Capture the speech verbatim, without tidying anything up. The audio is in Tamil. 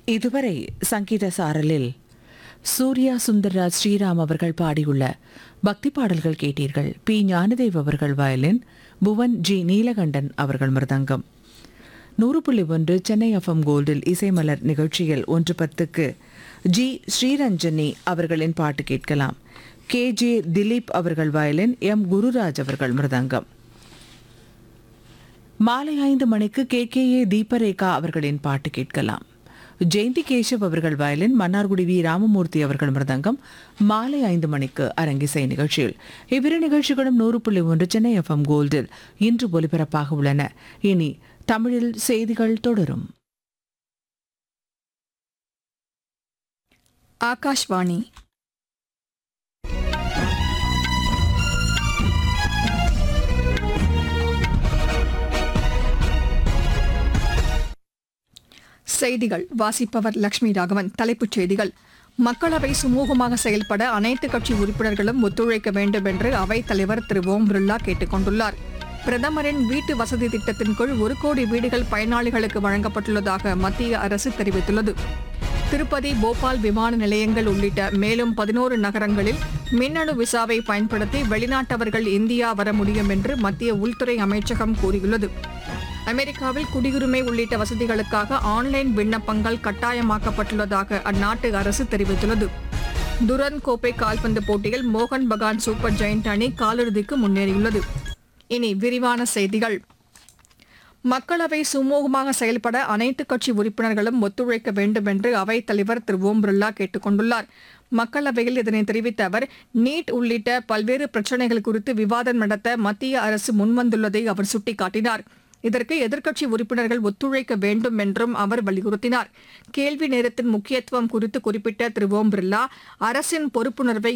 இதுவரை சங்கீத சாரலில் சூர்யா சுந்தர்ராஜ் ஸ்ரீராம் அவர்கள் பாடியுள்ள பக்தி பாடல்கள் கேட்டீர்கள். பி ஞானதேவ் அவர்கள் வயலின், புவன் ஜி நீலகண்டன் அவர்கள் மிருதங்கம். நூறு புள்ளி ஒன்று சென்னை எஃப்எம் கோல்டில் இசைமலர் நிகழ்ச்சியில் ஒன்று பத்துக்கு ஜி ஸ்ரீரஞ்சனி அவர்களின் பாட்டு கேட்கலாம். கே ஜே திலீப் அவர்கள் வயலின், எம் குருராஜ் அவர்கள் மிருதங்கம். மாலை ஐந்து மணிக்கு கே கே ஏ தீபரேகா அவர்களின் பாட்டு கேட்கலாம். ஜெயந்தி கேசவ் அவர்கள் வயலின், மன்னார்குடி வி ராமமூர்த்தி அவர்கள் மிருதங்கம். மாலை ஐந்து மணிக்கு அரங்கிசை நிகழ்ச்சியில் இவ்விரு நிகழ்ச்சிகளும் நூறு புள்ளி ஒன்று சென்னை எஃப்எம் கோல்டில் இன்று ஒலிபரப்பாக உள்ளன. இனி தமிழில் செய்திகள் தொடரும். ஆகாஷ்வாணி. செய்திகள் வாசிப்பவர் லட்சுமி ராகவன். தலைப்புச் செய்திகள்: மக்களவை சுமூகமாக செயல்பட அனைத்து கட்சி உறுப்பினர்களும் ஒத்துழைக்க வேண்டும் என்று அவைத் தலைவர் திரு ஓம் பிர்லா கேட்டுக் கொண்டுள்ளார். பிரதமரின் வீட்டு வசதி திட்டத்தின் கீழ் ஒரு கோடி வீடுகள் பயனாளிகளுக்கு வழங்கப்பட்டுள்ளதாக மத்திய அரசு தெரிவித்துள்ளது. திருப்பதி, போபால் விமான நிலையங்கள் உள்ளிட்ட மேலும் பதினோரு நகரங்களில் மின்னணு விசாவை பயன்படுத்தி வெளிநாட்டவர்கள் இந்தியா வர முடியும் என்று மத்திய உள்துறை அமைச்சகம் கூறியுள்ளது. அமெரிக்காவில் குடியுரிமை உள்ளிட்ட வசதிகளுக்காக ஆன்லைன் விண்ணப்பங்கள் கட்டாயமாக்கப்பட்டுள்ளதாக அந்நாட்டு அரசு தெரிவித்துள்ளது. துரந்த் கோப்பை கால்பந்து போட்டியில் மோகன் பகான் சூப்பர் ஜெயண்ட் அணி காலிறுதிக்கு முன்னேறியுள்ளது. இனி விரிவான செய்திகள். மக்களவை சுமூகமாக செயல்பட அனைத்து கட்சி உறுப்பினர்களும் ஒத்துழைக்க வேண்டும் என்று அவைத் தலைவர் திரு ஓம் பிர்லா கேட்டுக் கொண்டுள்ளார். மக்களவையில் இதனை தெரிவித்த அவர், நீட் உள்ளிட்ட பல்வேறு பிரச்சினைகள் குறித்து விவாதம் நடத்த மத்திய அரசு முன்வந்துள்ளதை அவர் சுட்டிக்காட்டினார். இதற்கு எதிர்க்கட்சி உறுப்பினர்கள் ஒத்துழைக்க வேண்டும் என்றும் அவர் வலியுறுத்தினார். கேள்வி நேரத்தின் முக்கியத்துவம் குறித்து குறிப்பிட்ட திரு ஓம் பிர்லா, அரசின் பொறுப்புணர்வை